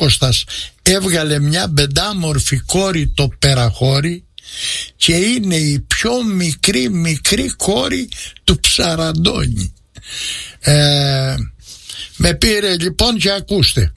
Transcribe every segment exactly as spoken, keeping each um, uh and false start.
Κώστας έβγαλε μια πεντάμορφη κόρη, το Περαχώρη, και είναι η πιο μικρή μικρή κόρη του Ψαραντώνη. ε, Με πήρε λοιπόν και ακούστε.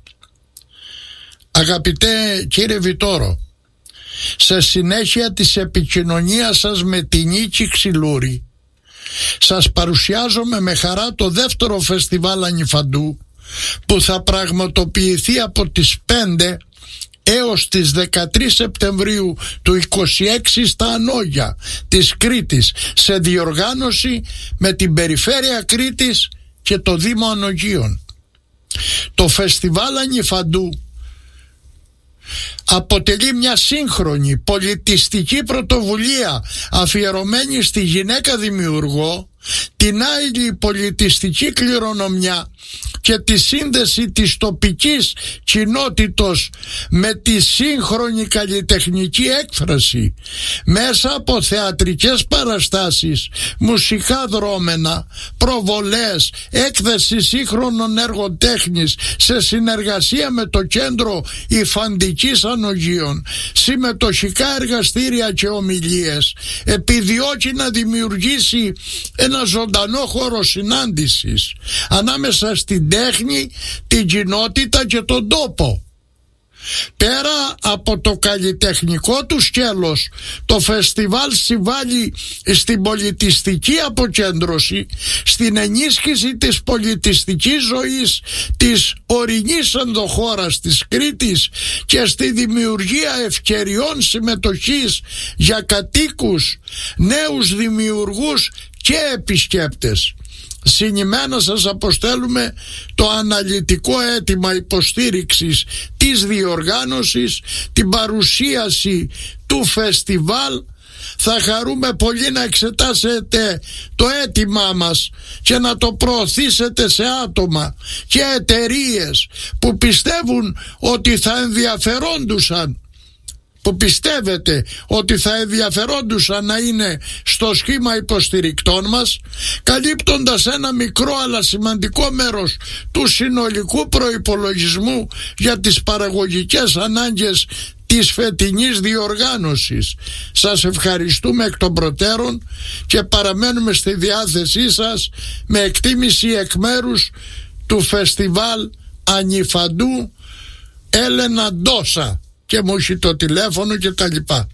Αγαπητέ κύριε Βιτόρο, σε συνέχεια της επικοινωνίας σας με την Νίκη Ξυλούρη, σας παρουσιάζομαι με χαρά το δεύτερο φεστιβάλ Ανιφαντού, που θα πραγματοποιηθεί από τις πέντε έως τις δεκατρείς Σεπτεμβρίου του είκοσι έξι στα Ανόγια της Κρήτης, σε διοργάνωση με την Περιφέρεια Κρήτης και το Δήμο Ανογίων. Το φεστιβάλ Ανιφαντού αποτελεί μια σύγχρονη πολιτιστική πρωτοβουλία αφιερωμένη στη γυναίκα δημιουργό, την άειλη πολιτιστική κληρονομιά και τη σύνδεση της τοπικής κοινότητος με τη σύγχρονη καλλιτεχνική έκφραση μέσα από θεατρικές παραστάσεις, μουσικά δρόμενα, προβολές, έκθεση σύγχρονων έργων τέχνης σε συνεργασία με το Κέντρο Υφαντικής Ανογίων, συμμετοχικά εργαστήρια και ομιλίες. Επιδιώκει να δημιουργήσει ένα ζωντανό χώρο συνάντησης ανάμεσα στην τέχνη, την κοινότητα και τον τόπο. Πέρα από το καλλιτεχνικό του σκέλος, το φεστιβάλ συμβάλλει στην πολιτιστική αποκέντρωση, στην ενίσχυση της πολιτιστικής ζωής της ορεινής ενδοχώρας της Κρήτης και στη δημιουργία ευκαιριών συμμετοχής για κατοίκους, νέους δημιουργούς και επισκέπτες. Συνημένα σας αποστέλουμε το αναλυτικό αίτημα υποστήριξης της διοργάνωσης, την παρουσίαση του φεστιβάλ. Θα χαρούμε πολύ να εξετάσετε το αίτημά μας και να το προωθήσετε σε άτομα και εταιρείες που πιστεύουν ότι θα ενδιαφερόντουσαν που πιστεύετε ότι θα ενδιαφερόντουσαν να είναι στο σχήμα υποστηρικτών μας, καλύπτοντας ένα μικρό αλλά σημαντικό μέρος του συνολικού προϋπολογισμού για τις παραγωγικές ανάγκες της φετινής διοργάνωσης. Σας ευχαριστούμε εκ των προτέρων και παραμένουμε στη διάθεσή σας με εκτίμηση εκ μέρους του φεστιβάλ Ανιφαντού Έλενα Ντόσα, και μου έχει το τηλέφωνο και τα λοιπά.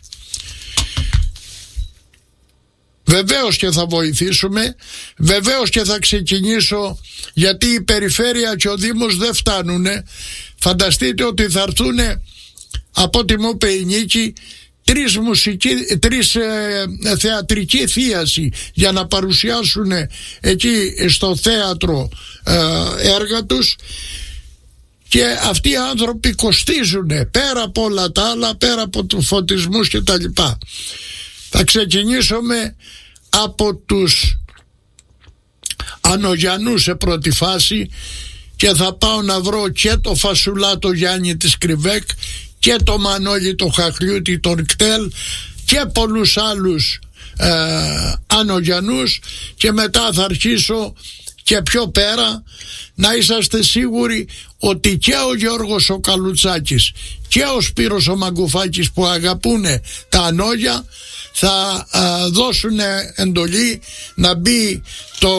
Βεβαίως και θα βοηθήσουμε, βεβαίως και θα ξεκινήσω, γιατί η Περιφέρεια και ο Δήμος δεν φτάνουνε. Φανταστείτε ότι θα έρθουν, από ό,τι μου είπε η Νίκη, τρεις, μουσική, τρεις ε, θεατρική θίαση για να παρουσιάσουν εκεί στο θέατρο ε, έργα τους. Και αυτοί οι άνθρωποι κοστίζουν πέρα από όλα τα άλλα, πέρα από τους φωτισμούς και τα λοιπά. Θα ξεκινήσουμε από τους Ανογιανούς σε πρώτη φάση και θα πάω να βρω και το Φασουλά το Γιάννη της Κρυβέκ και το Μανώλη το Χαχλιούτη τον Κτέλ και πολλούς άλλους ε, Ανογιανούς, και μετά θα αρχίσω και πιο πέρα. Να είσαστε σίγουροι ότι και ο Γιώργος ο Καλουτσάκης και ο Σπύρος ο Μαγκουφάκης, που αγαπούνε τα Ανόγια, θα α, δώσουν εντολή να μπει το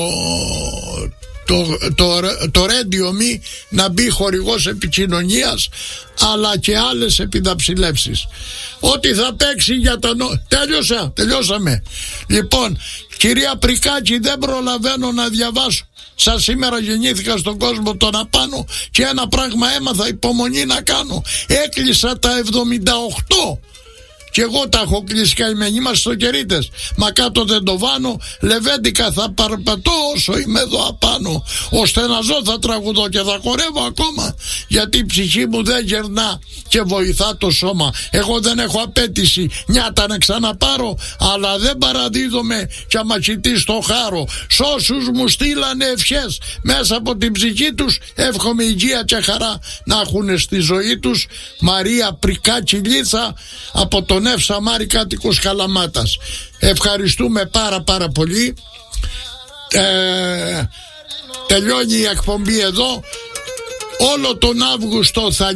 το, το, το Radio Me, να μπει χορηγός επικοινωνίας, αλλά και άλλες επιδαψιλεύσεις. Ό,τι θα παίξει για τα νο... Τέλειωσα, τελειώσαμε. Λοιπόν, κυρία Πρικάκη, δεν προλαβαίνω να διαβάσω. Σαν σήμερα γεννήθηκα στον κόσμο τον απάνω και ένα πράγμα έμαθα, υπομονή να κάνω. Έκλεισα τα εβδομήντα οκτώ. Και εγώ τα έχω κλείσει καημένοι, είμαστε στοκερίτες. Μα κάτω δεν το βάνω, λεβέντικα θα παρπατώ όσο είμαι εδώ απάνω. Ώστε να ζω θα τραγουδώ και θα χορεύω ακόμα. Γιατί η ψυχή μου δεν γερνά και βοηθά το σώμα. Εγώ δεν έχω απέτηση νιάτα να ξαναπάρω, αλλά δεν παραδίδομαι κι αμαχητή στο χάρο. Σ' όσους μου στείλανε ευχές μέσα από την ψυχή τους, εύχομαι υγεία και χαρά να έχουν στη ζωή τους. Μαρία Πρικάκη Λίτσα από τον Εύσα Μάρη, κάτοικος Καλαμάτας. Ευχαριστούμε πάρα πάρα πολύ. ε, Τελειώνει η εκπομπή εδώ. Όλο τον Αύγουστο θα